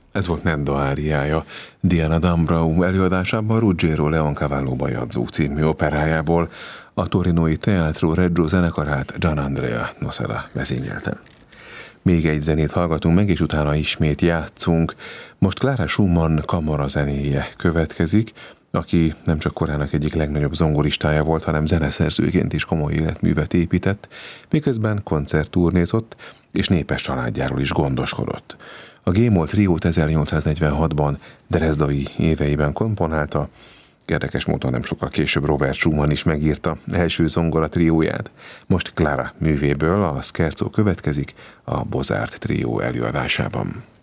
Ez volt Nedda áriája, Diana Dambrau előadásában Ruggiero Leoncavallo Bajadzó című operájából, a torinói Teatro Regio zenekarát Gianandrea Nosala vezényelte. Még egy zenét hallgatunk meg, és utána ismét játszunk. Most Clara Schumann kamarazenéje következik, aki nem csak korának egyik legnagyobb zongoristája volt, hanem zeneszerzőként is komoly életművet épített, miközben koncertturnézott, és népes családjáról is gondoskodott. A G-moll triót 1846-ban Dresdai éveiben komponálta, érdekes módon nem sokkal később Robert Schumann is megírta első zongora trióját. Most Clara művéből a Scherzo következik a Bozart trió előadásában.